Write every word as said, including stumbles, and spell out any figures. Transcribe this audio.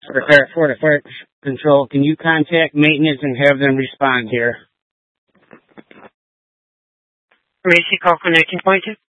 for Florida Fire Control. Can you contact maintenance and have them respond here? Emergency call connecting point.